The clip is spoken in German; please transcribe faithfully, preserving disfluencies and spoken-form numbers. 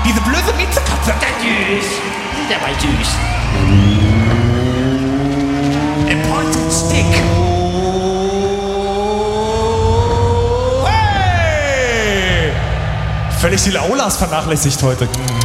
Diese blöde Miezekatze. Der süß. Der war süß. A pointed stick. Hey! Völlig die Laulas vernachlässigt heute.